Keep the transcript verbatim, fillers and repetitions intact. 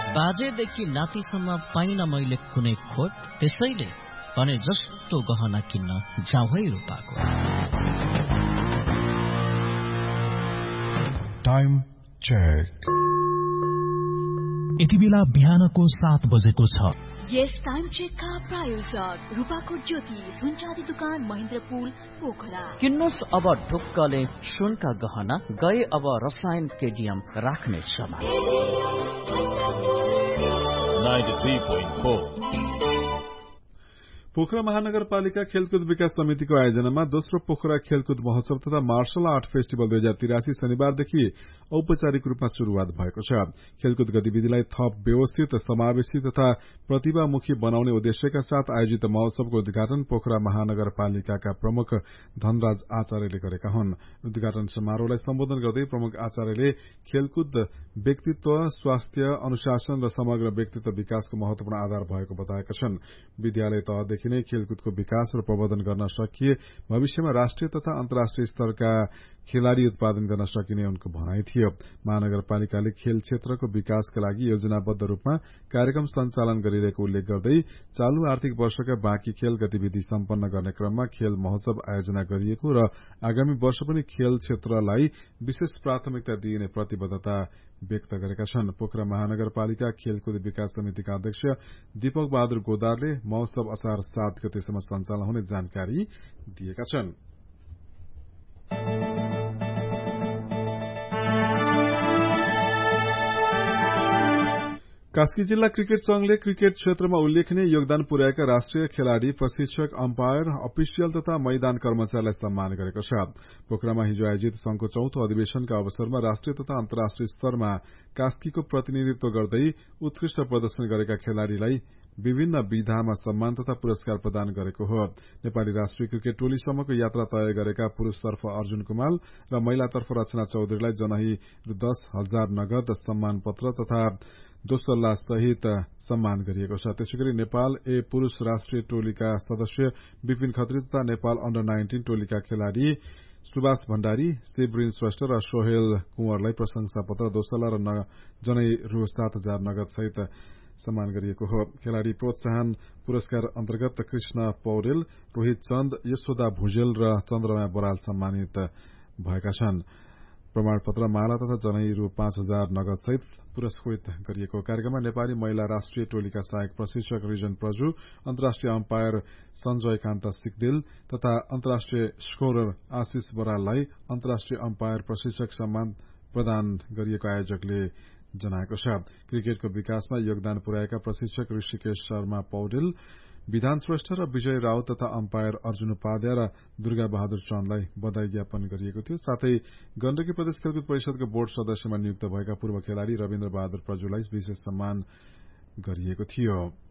बाजेदेखि नातिसम्म पाइन मैले कुनै खोट, त्यसैले भने जस्तो गहना किन्न जाउँ है रूपाको। Time check. यति बेला बिहानको सात बजेको छ। यस टाइम चेकका प्रायोजक रूपाको ज्योति सुनचाँदी दुकान महेन्द्रपुल पोखरा। किन्नुहोस् अब ढुक्कले सुनका गहना, गए अब रसायन केडियम राख्ने समय। पोखरा महानगरपालिका खेलकुद विकास समितिको आयोजनामा दोस्रो पोखरा खेलकुद महोत्सव तथा मार्शल आर्ट फेस्टिभल दुई हजार तिरासी शनिबारदेखि औपचारिक रूपमा शुरूआत भएको छ। खेलकुद गतिविधिलाई थप व्यवस्थित, समावेशी तथा प्रतिभामुखी बनाउने उद्देश्यका साथ आयोजित महोत्सवको उद्घाटन पोखरा महानगरपालिकाका प्रमुख धनराज आचार्यले गरेका हुन्। उद्घाटन समारोहलाई सम्बोधन गर्दै प्रमुख आचार्यले खेलकुद व्यक्तित्व, स्वास्थ्य, अनुशासन र समग्र व्यक्तित्व विकासको महत्वपूर्ण आधार भएको बताएका छन्। विद्यालय तहदेखि नै खेलकुदको विकास र प्रवर्धन गर्न सकिए भविष्यमा राष्ट्रिय तथा अन्तर्राष्ट्रिय स्तरका खेलाड़ी उत्पादन गर्न सकिने उनको भनाई थियो। महानगरपालिकाले खेल क्षेत्रको विकासका लागि योजनाबद्ध रूपमा कार्यक्रम सञ्चालन गरिरहेको उल्लेख गर्दै चालू आर्थिक वर्षका बाँकी खेल गतिविधि सम्पन्न गर्ने क्रममा खेल महोत्सव आयोजना गरिएको र आगामी वर्ष पनि खेल क्षेत्रलाई विशेष प्राथमिकता दिइने प्रतिबद्धता व्यक्त गरेका छन्। पोखरा महानगरपालिका खेलकुद विकास समितिका अध्यक्ष दीपक बहादुर गोदारले महोत्सव असार सात गतेसम्म सञ्चालन हुने जानकारी दिएका छन्। कास्की जिल्ला क्रिकेट संघले क्रिकेट क्षेत्रमा उल्लेखनीय योगदान पुर्याएका राष्ट्रिय खेलाड़ी, प्रशिक्षक, अम्पायर, अफिसियल तथा मैदान कर्मचारीलाई सम्मान गरेको छ। पोखरामा हिजो आयोजित संघको चौथो अधिवेशनका अवसरमा राष्ट्रिय तथा अन्तर्राष्ट्रिय स्तरमा कास्कीको प्रतिनिधित्व गर्दै उत्कृष्ट प्रदर्शन गरेका खेलाड़ीलाई विभिन्न विधामा सम्मान तथा पुरस्कार प्रदान गरेको हो। नेपाली राष्ट्रिय क्रिकेट टोलीसम्मको यात्रा तय गरेका पुरूषतर्फ अर्जुन कुमाल र महिलातर्फ रचना चौधरीलाई जनही दस हजार नगद सम्मान पत्र तथा दोस्रल्ला सहित सम्मान गरिएको छ। त्यसैगरी नेपाल ए पुरूष राष्ट्रिय टोलीका सदस्य विपिन खत्री तथा नेपाल अन्डर नाइन्टिन टोलीका खेलाड़ी सुभाष भण्डारी, शिवरिन श्रेष्ठ र सोहेल कुंवरलाई प्रशंसा पत्र, दोस्रल्ला र जनै रु सात हजार नगद सहित सम्मान गरिएको हो। खेलाड़ी प्रोत्साहन पुरस्कार अन्तर्गत कृष्ण पौडेल, रोहित चन्द, यशोदा भुजेल र चन्द्रमाया बराल सम्मानित भएका छन्। प्रमाणपत्र, माला तथा जनै रु पाँच हजार नगद सहित पुरस्कृत गरिएको कार्यक्रममा नेपाली महिला राष्ट्रिय टोलीका सहायक प्रशिक्षक रिजन प्रजु, अन्तर्राष्ट्रिय अम्पायर सञ्जय कान्त सिक्देल तथा अन्तर्राष्ट्रिय स्कोरर आशिष बराललाई अन्तर्राष्ट्रिय अम्पायर प्रशिक्षक सम्मान प्रदान गरिएको आयोजकले जनाएको छ। क्रिकेटको विकासमा योगदान पुर्याएका प्रशिक्षक ऋषिकेश शर्मा पौडेल, विधान श्रेष्ठ र विजय राउत तथा अम्पायर अर्जुन उपाध्याय र दुर्गा बहादुर चन्दलाई बधाई ज्ञापन गरिएको थियो। साथै गण्डकी प्रदेश खेलकुद परिषदको बोर्ड सदस्यमा नियुक्त भएका पूर्व खेलाड़ी रविन्द्र बहादुर प्रजुलाई विशेष सम्मान गरिएको थियो।